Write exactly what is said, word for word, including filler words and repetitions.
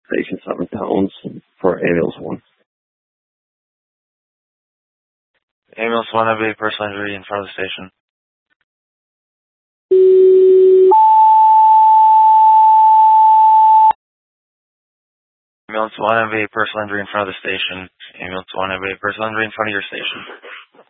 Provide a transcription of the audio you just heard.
Station seven pounds for ambulance one. Ambulance one, I have a personal injury in front of the station. Ambulance one, I have a personal injury in front of the station. Ambulance one, I have a personal injury in front of your station.